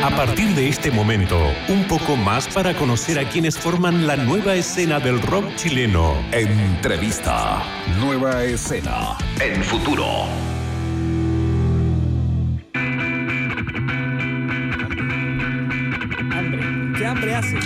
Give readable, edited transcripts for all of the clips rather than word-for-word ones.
A partir de este momento, un poco más para conocer a quienes forman la nueva escena del rock chileno. Entrevista. Nueva escena. En Futuro. ¿Qué hambre hace?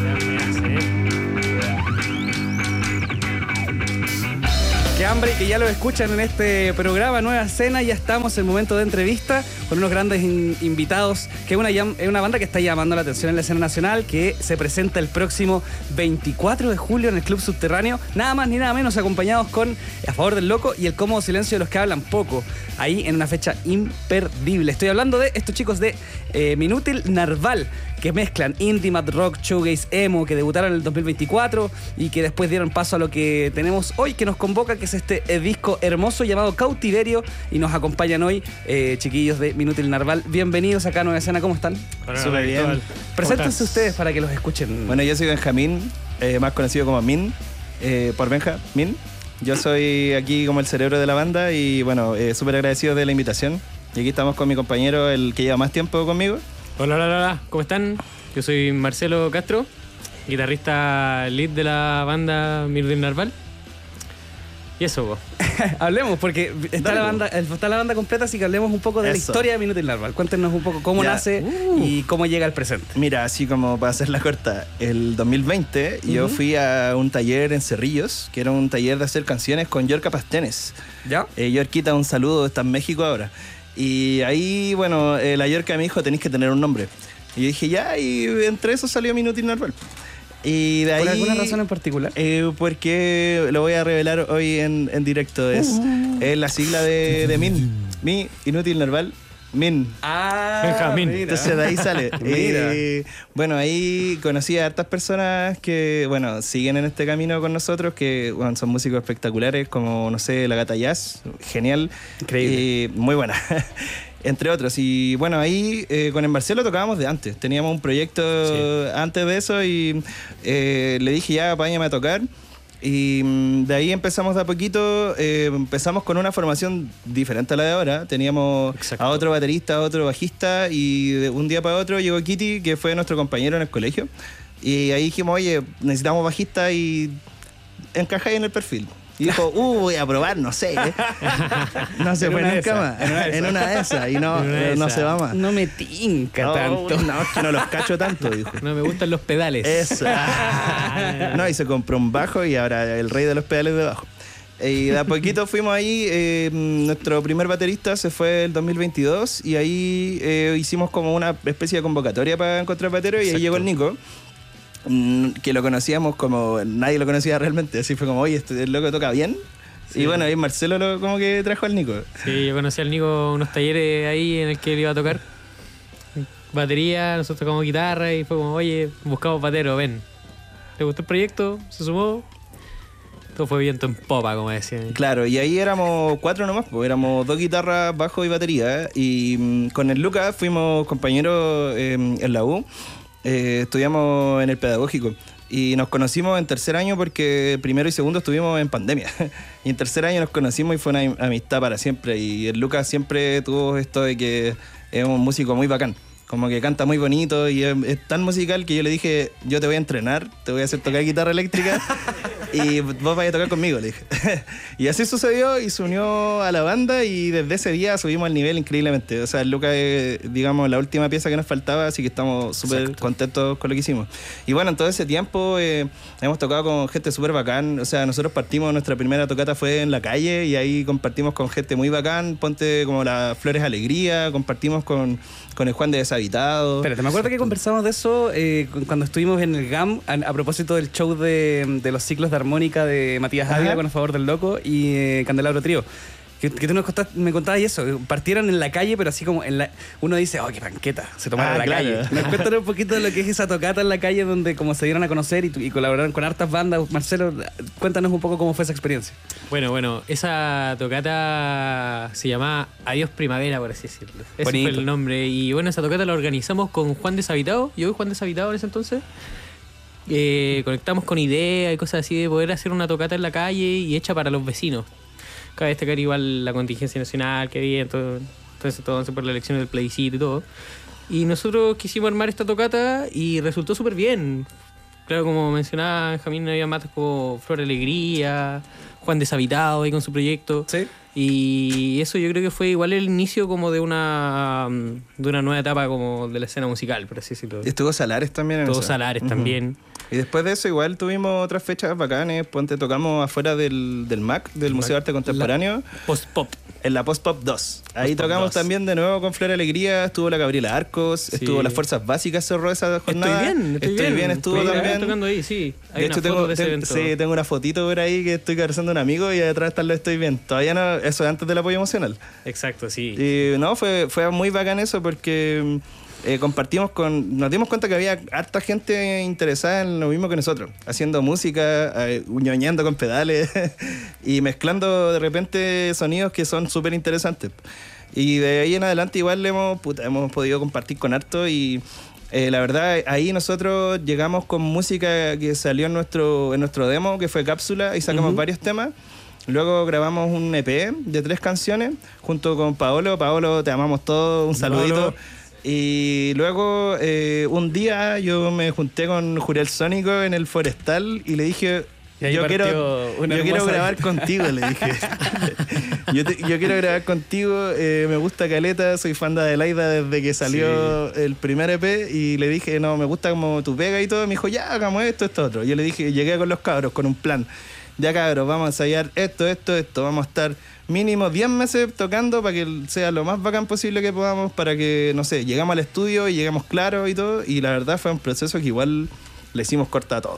Qué hambre, que ya lo escuchan en este programa Nueva Escena. Ya estamos en momento de entrevista con unos grandes invitados, que es una banda que está llamando la atención en la escena nacional, que se presenta el próximo 24 de julio en el Club Subterráneo, nada más ni nada menos, acompañados con A Favor del Loco y El Cómodo Silencio de los que hablan poco, ahí en una fecha imperdible. Estoy hablando de estos chicos de Minútil Narval, que mezclan indie, mad rock, shoegaze, emo, que debutaron en el 2024 y que después dieron paso a lo que tenemos hoy, que nos convoca, que es este disco hermoso llamado Cautiverio, y nos acompañan hoy chiquillos de Minútil Narval. Bienvenidos acá a Nueva Escena, ¿cómo están? Súper bien. Preséntense ustedes para que los escuchen. Bueno, yo soy Benjamín, más conocido como Min, por Benja, Min. Yo soy aquí como el cerebro de la banda y bueno, súper agradecido de la invitación. Y aquí estamos con mi compañero, el que lleva más tiempo conmigo. Hola, ¿cómo están? Yo soy Marcelo Castro, guitarrista lead de la banda Minútil Narval. Y eso, vos. Hablemos, porque está la banda completa, así que hablemos un poco de la historia de Minútil Narval. Cuéntenos un poco cómo nace y cómo llega al presente. Mira, así como para hacerla corta, el 2020 yo fui a un taller en Cerrillos, que era un taller de hacer canciones con Yorka Pastenes. ¿Ya? Yorkita, un saludo, está en México ahora. Y ahí, bueno, la Yorka me dijo, tenéis que tener un nombre. Y yo dije, ya, y entre eso salió Minútil Narval. Y de ahí, ¿por alguna razón en particular? Porque lo voy a revelar hoy en directo. Es la sigla de Min. Mi, Inútil Narval, Min. Benjamín. Entonces de ahí sale. Bueno, ahí conocí a hartas personas que, bueno, siguen en este camino con nosotros, que bueno, son músicos espectaculares, como, no sé, La Gata Jazz, genial. Increíble. Muy buena. Entre otros. Y bueno, ahí con el Marcelo tocábamos de antes. Teníamos un proyecto antes de eso y le dije, ya, apáñame a tocar. Y de ahí empezamos de a poquito. Empezamos con una formación diferente a la de ahora. Teníamos a otro baterista, a otro bajista, y de un día para otro llegó Kitty, que fue nuestro compañero en el colegio. Y ahí dijimos, oye, necesitamos bajista y encajáis en el perfil. Y dijo, voy a probar, no sé. No se fue nunca más. En una de esas. Y no se va más. No me tinca tanto. No, es que no los cacho tanto, dijo. No me gustan los pedales. Eso. No, y se compró un bajo y ahora el rey de los pedales de bajo. Y de a poquito fuimos ahí. Nuestro primer baterista se fue el 2022 y ahí hicimos como una especie de convocatoria para encontrar batero. Y ahí llegó el Nico, que lo conocíamos como nadie lo conocía realmente, así fue como, oye, este loco toca bien. Sí. Y bueno, ahí Marcelo como que trajo al Nico. Sí, yo conocí al Nico unos talleres ahí en el que él iba a tocar batería, nosotros tocamos guitarra y fue como, oye, buscamos batero, ven. Le gustó el proyecto, se sumó, todo fue viento en popa, como decían. Claro, y ahí éramos 4 nomás, pues éramos 2 guitarras, bajo y batería, y con el Lucas fuimos compañeros en la U. Estudiamos en el pedagógico y nos conocimos en tercer año porque primero y segundo estuvimos en pandemia. Y en tercer año nos conocimos y fue una amistad para siempre. Y el Lucas siempre tuvo esto de que es un músico muy bacán. Como que canta muy bonito y es tan musical que yo le dije, yo te voy a entrenar, te voy a hacer tocar guitarra eléctrica y vos vais a tocar conmigo, le dije. Y así sucedió y se unió a la banda y desde ese día subimos el nivel increíblemente. O sea, el Lucas es, digamos, la última pieza que nos faltaba, así que estamos súper contentos con lo que hicimos. Y bueno, en todo ese tiempo hemos tocado con gente súper bacán. O sea, nosotros partimos, nuestra primera tocata fue en la calle y ahí compartimos con gente muy bacán. Ponte como las Flores Alegría, compartimos con el Juan de Deshabitado. Espérate, me acuerdo que conversamos de eso cuando estuvimos en el GAM a propósito del show de los ciclos de armónica de Matías Ávila con A Favor del Loco y Candelabro Trío. Que tú me contabas y eso, partieron en la calle, pero así como uno dice, qué panqueta, se tomaron en la calle. Me cuentan un poquito de lo que es esa tocata en la calle donde como se dieron a conocer y colaboraron con hartas bandas. Marcelo, cuéntanos un poco cómo fue esa experiencia. Bueno, esa tocata se llamaba Adiós Primavera, por así decirlo. Ese fue el nombre. Y bueno, esa tocata la organizamos con Juan Deshabitado, yo y Juan Deshabitado en ese entonces. Conectamos con ideas y cosas así de poder hacer una tocata en la calle y hecha para los vecinos. Cabe destacar igual la contingencia nacional que había, entonces todo por la elección del plebiscito y todo. Y nosotros quisimos armar esta tocata y resultó súper bien. Claro, como mencionaba Benjamín, había matas como Flor Alegría, Juan Deshabitado ahí con su proyecto. Sí. Y eso yo creo que fue igual el inicio como de una nueva etapa como de la escena musical, por así decirlo. Estuvo Salares también en Todos eso. Salares también. Y después de eso igual tuvimos otras fechas bacanes. Ponte, tocamos afuera del MAC, del Museo de Arte Contemporáneo, Post-pop. en la Post Pop 2. Ahí Post Pop tocamos 2. también de nuevo con Flor Alegría. Estuvo la Gabriela Arcos, Sí. estuvo las Fuerzas Básicas, cerró esa jornada. Estoy bien. Estuvo Estoy también. tocando ahí, sí. Hay De una hecho, foto de ese evento. sí, tengo una fotito por ahí que estoy abrazando a un amigo y detrás está lo Estoy Bien. Todavía no, eso es antes del apoyo emocional. Exacto, sí. Y no, fue muy bacán eso porque nos dimos cuenta que había harta gente interesada en lo mismo que nosotros, haciendo música, ñoñando con pedales y mezclando de repente sonidos que son súper interesantes. Y de ahí en adelante igual hemos podido compartir con harto y la verdad ahí nosotros llegamos con música que salió en nuestro demo, que fue Cápsula, y sacamos varios temas. Luego grabamos un EP de 3 canciones junto con Paolo. Paolo, te amamos todos, un saludito. Paolo. Y luego un día yo me junté con Juriel Sónico en el Forestal y le dije, Y ahí yo partió una quiero hermosa- grabar contigo, le dije. yo quiero grabar contigo, me gusta Caleta, soy fan de Adelaida desde que salió el primer EP y le dije, no, me gusta como tu pega y todo. Me dijo, ya, hagamos esto, otro. Yo le dije, llegué con los cabros con un plan. Ya cabros, vamos a ensayar esto. Vamos a estar mínimo 10 meses tocando para que sea lo más bacán posible que podamos, para que, no sé, llegamos al estudio y llegamos claros y todo. Y la verdad fue un proceso que igual le hicimos corta a todo.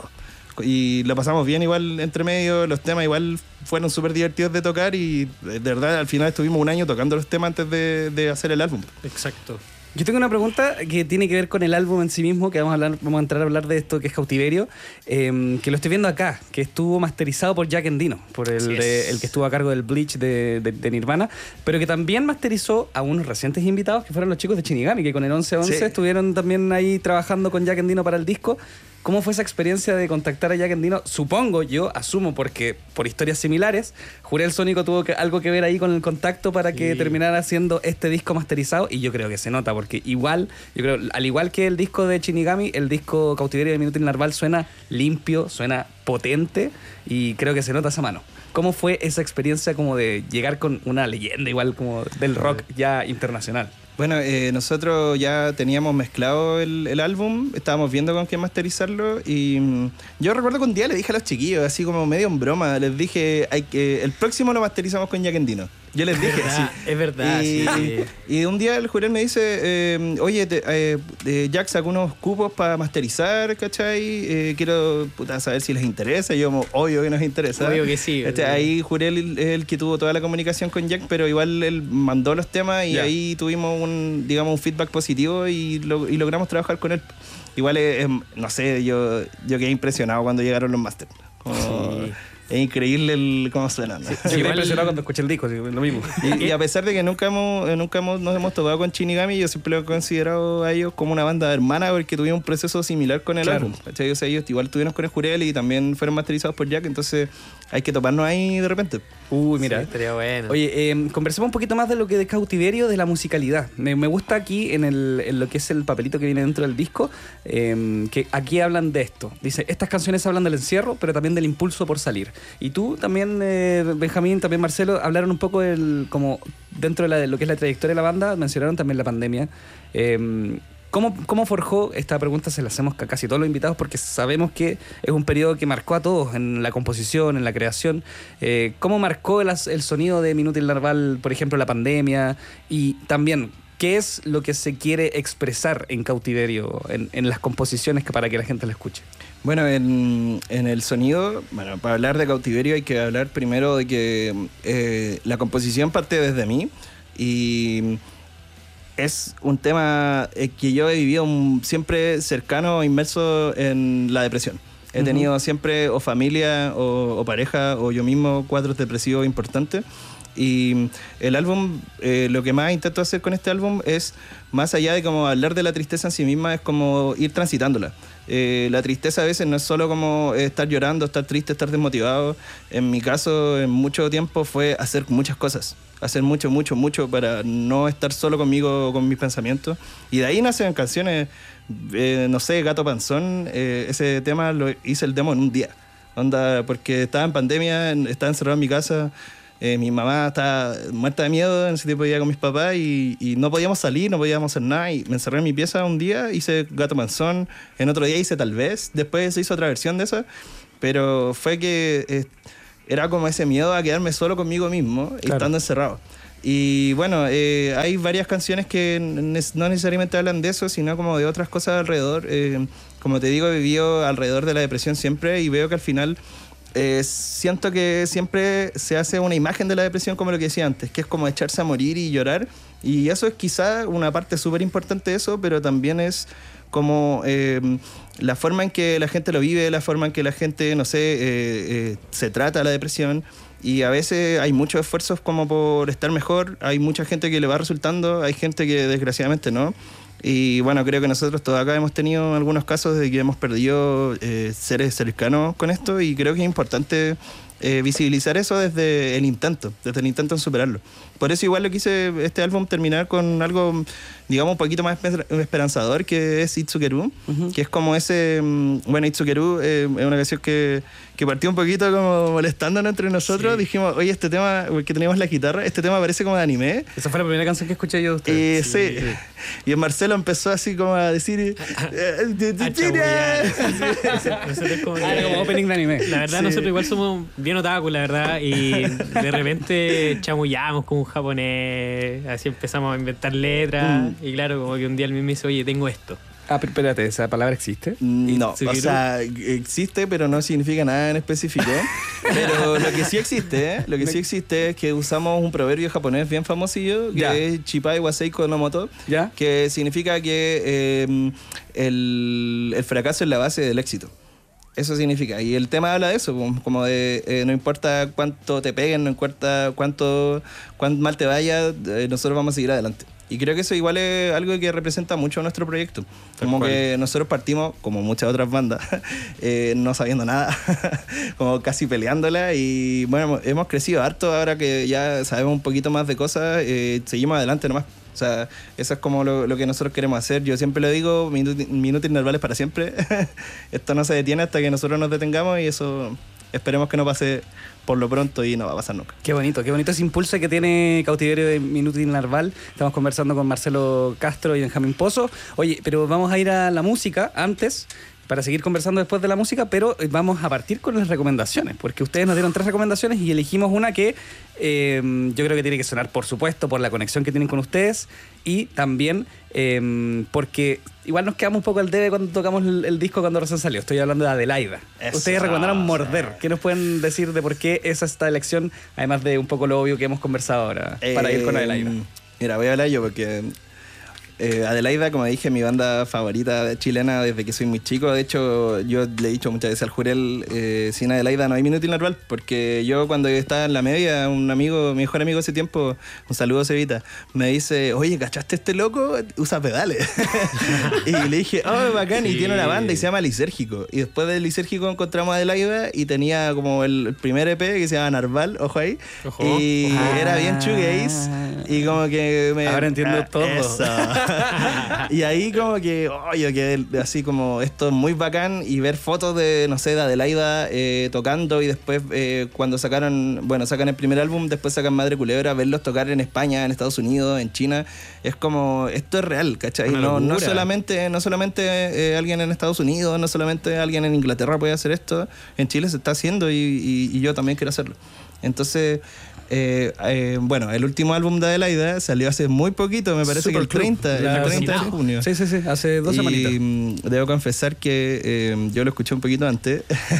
Y lo pasamos bien igual entre medio, los temas igual fueron súper divertidos de tocar y de verdad al final estuvimos un año tocando los temas antes de hacer el álbum. Exacto. Yo tengo una pregunta que tiene que ver con el álbum en sí mismo, que vamos a entrar a hablar de esto, que es Cautiverio, que lo estoy viendo acá, que estuvo masterizado por Jack Endino, por el que estuvo a cargo del Bleach de Nirvana, pero que también masterizó a unos recientes invitados, que fueron los chicos de Shinigami, que con el 1111 Sí. estuvieron también ahí trabajando con Jack Endino para el disco. ¿Cómo fue esa experiencia de contactar a Jack Endino? Supongo, yo asumo, porque por historias similares, Juriel Sónico tuvo algo que ver ahí con el contacto para que Sí. terminara haciendo este disco masterizado, y yo creo que se nota, porque igual, yo creo, al igual que el disco de Shinigami, el disco Cautiverio de Minuto Narval suena limpio, suena potente, y creo que se nota esa mano. ¿Cómo fue esa experiencia como de llegar con una leyenda igual como del rock ya internacional? Bueno, nosotros ya teníamos mezclado el álbum, estábamos viendo con qué masterizarlo y yo recuerdo que un día le dije a los chiquillos, así como medio en broma, les dije, el próximo lo masterizamos con Jack Endino. Yo les dije así. Es verdad, y, sí. y un día el Juriel me dice, oye, Jack sacó unos cupos para masterizar, ¿cachai? Quiero saber si les interesa. Y yo como, obvio que nos interesa. Obvio que sí. Ahí Juriel es el que tuvo toda la comunicación con Jack, pero igual él mandó los temas y Ya. ahí tuvimos un feedback positivo y logramos trabajar con él. Igual, no sé, yo quedé impresionado cuando llegaron los masters. Sí. Es increíble cómo suenan. ¿no? Yo quedé igual- impresionado cuando escuché el disco, sí, lo mismo. Y a pesar de que nunca nos hemos tocado con Shinigami, yo siempre lo he considerado a ellos como una banda hermana porque tuvieron un proceso similar con el Claro. álbum. ¿Cachai? O sea, ellos igual estuvieron con el Juriel y también fueron masterizados por Jack, entonces hay que toparnos ahí de repente. Uy, mira. Sí, estaría bueno. Oye, conversemos un poquito más de lo que de Cautiverio, de la musicalidad. Me gusta aquí en lo que es el papelito que viene dentro del disco, que aquí hablan de esto. Dice, estas canciones hablan del encierro, pero también del impulso por salir. Y tú también, Benjamín, también Marcelo, hablaron un poco como dentro de lo que es la trayectoria de la banda, mencionaron también la pandemia. ¿Cómo forjó? Esta pregunta se la hacemos a casi todos los invitados porque sabemos que es un periodo que marcó a todos en la composición, en la creación. ¿Cómo marcó el sonido de Minuto Narval, por ejemplo, la pandemia? Y también, ¿qué es lo que se quiere expresar en Cautiverio, en las composiciones para que la gente la escuche? Bueno, en el sonido, bueno, para hablar de Cautiverio hay que hablar primero de que la composición parte desde mí y es un tema que yo he vivido siempre cercano, inmerso en la depresión. He tenido siempre o familia o pareja o yo mismo cuadros depresivos importantes Y el álbum, lo que más intento hacer con este álbum es, más allá de como hablar de la tristeza en sí misma, es como ir transitándola. La tristeza a veces no es solo como estar llorando, estar triste, estar desmotivado. En mi caso, en mucho tiempo fue hacer muchas cosas. Hacer mucho para no estar solo conmigo, con mis pensamientos. Y de ahí nacen canciones, no sé, Gato Panzón. Ese tema lo hice el demo en un día. Onda, porque estaba en pandemia, estaba encerrado en mi casa. Mi mamá estaba muerta de miedo en ese tiempo, vivía con mis papás y no podíamos salir, no podíamos hacer nada. Y me encerré en mi pieza un día, hice Gato Panzón. En otro día hice Tal Vez. Después se hizo otra versión de esa. Pero fue que era como ese miedo a quedarme solo conmigo mismo, estando encerrado. Y bueno, hay varias canciones que no necesariamente hablan de eso, sino como de otras cosas alrededor. Como te digo, he vivido alrededor de la depresión siempre y veo que al final siento que siempre se hace una imagen de la depresión como lo que decía antes, que es como echarse a morir y llorar. Y eso es quizá una parte súper importante de eso, pero también es como la forma en que la gente lo vive, la forma en que la gente, no sé, se trata la depresión. Y a veces hay muchos esfuerzos como por estar mejor, hay mucha gente que le va resultando, hay gente que desgraciadamente no. Y bueno, creo que nosotros todos acá hemos tenido algunos casos de que hemos perdido seres cercanos con esto y creo que es importante visibilizar eso desde el intento en superarlo. Por eso igual lo quise este álbum terminar con algo, digamos, un poquito más esperanzador, que es Itsukeru, que es como ese... Bueno, Itsukeru es una canción que partió un poquito como molestándonos entre nosotros. Sí. Dijimos, oye, este tema, que teníamos la guitarra, este tema parece como de anime. Esa fue la primera canción que escuché yo de ustedes. Sí. Y el Marcelo empezó así como a decir... como opening de anime. La verdad, nosotros igual somos bien otaku, la verdad, y de repente chamullamos como un japonés, así empezamos a inventar letras, y claro, como que un día el mismo me dice, oye, tengo esto. Ah, pero espérate, ¿esa palabra existe? No, o sea, existe, pero no significa nada en específico. Pero lo que sí existe, es que usamos un proverbio japonés bien famosillo, que es Chipai Waseiko no Moto, que significa que el fracaso es la base del éxito. Eso significa. Y el tema habla de eso, como de no importa cuánto te peguen, no importa cuánto mal te vaya, nosotros vamos a seguir adelante. Y creo que eso igual es algo que representa mucho nuestro proyecto. Como que nosotros partimos, como muchas otras bandas, no sabiendo nada, como casi peleándola. Y bueno, hemos crecido harto ahora que ya sabemos un poquito más de cosas, seguimos adelante nomás. O sea, eso es como lo que nosotros queremos hacer. Yo siempre lo digo, minutos inervales para siempre. Esto no se detiene hasta que nosotros nos detengamos y eso esperemos que no pase por lo pronto y no va a pasar nunca. Qué bonito ese impulso que tiene Cautiverio de Minuto Inerval. Estamos conversando con Marcelo Castro y Benjamín Pozo. Oye, pero vamos a ir a la música antes, para seguir conversando después de la música, pero vamos a partir con las recomendaciones, porque ustedes nos dieron 3 recomendaciones y elegimos una que yo creo que tiene que sonar, por supuesto, por la conexión que tienen con ustedes y también porque igual nos quedamos un poco al debe cuando tocamos el disco cuando recién salió. Estoy hablando de Adelaida. Eso. Ustedes recomendaron Morder. ¿Qué nos pueden decir de por qué es esta elección, además de un poco lo obvio que hemos conversado ahora, para ir con Adelaida? Mira, voy a hablar yo porque... Adelaida, como dije, mi banda favorita chilena desde que soy muy chico. De hecho, yo le he dicho muchas veces al Jurel, sin Adelaida no hay Minuto Inerval, porque yo cuando estaba en la media, un amigo, mi mejor amigo ese tiempo, un saludo a Cevita, me dice, oye, ¿cachaste este loco? Usa pedales. Y le dije, oh, bacán, y tiene una banda y se llama Lisérgico. Y después del Lisérgico encontramos a Adelaida y tenía como el primer EP que se llama Narval, ojo ahí. Y era bien shoegaze y como que ahora entiendo todo. Eso. Y ahí como que yo quedé así como esto es muy bacán y ver fotos de, no sé, de Adelaida tocando y después cuando sacan el primer álbum, después sacan Madre Culebra, verlos tocar en España, en Estados Unidos, en China, es como, esto es real, ¿cachai? No solamente alguien en Estados Unidos, no solamente alguien en Inglaterra puede hacer esto, en Chile se está haciendo y yo también quiero hacerlo. Entonces... bueno, el último álbum de Adelaida salió hace muy poquito, me parece que el 30 de junio. Sí, hace 2 semanitas. Y debo confesar que yo lo escuché un poquito antes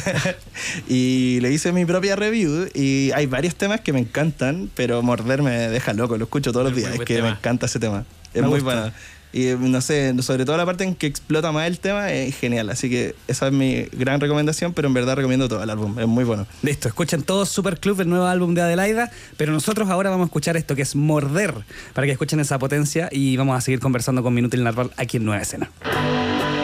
y le hice mi propia review y hay varios temas que me encantan, pero Morder me deja loco, lo escucho todos los días, es que me encanta ese tema, es muy bueno. Y no sé, sobre todo la parte en que explota más el tema es genial. Así que esa es mi gran recomendación, pero en verdad recomiendo todo el álbum, es muy bueno. Listo, escuchen todos Superclub, el nuevo álbum de Adelaida, pero nosotros ahora vamos a escuchar esto que es Morder, para que escuchen esa potencia y vamos a seguir conversando con Minutil Narval aquí en Nueva Escena.